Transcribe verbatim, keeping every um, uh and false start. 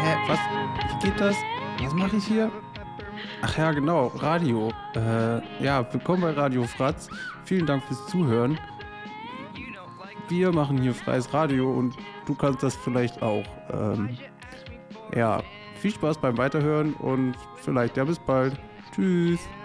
Hä, was? Wie geht das? Was mache ich hier? Ach ja, genau, Radio. Äh, ja, willkommen bei Radio Fratz. Vielen Dank fürs Zuhören. Wir machen hier freies Radio und du kannst das vielleicht auch. Ähm, ja, viel Spaß beim Weiterhören und vielleicht ja bis bald. Tschüss.